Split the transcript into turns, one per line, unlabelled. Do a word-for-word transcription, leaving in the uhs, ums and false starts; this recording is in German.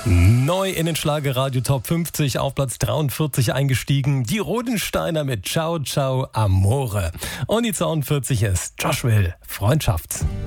Neu in den Schlagerradio Top fünfzig auf Platz dreiundvierzig eingestiegen. Die Rodensteiner mit Ciao Ciao Amore. Und die zweiundvierzig ist Josh Will, Freundschaft.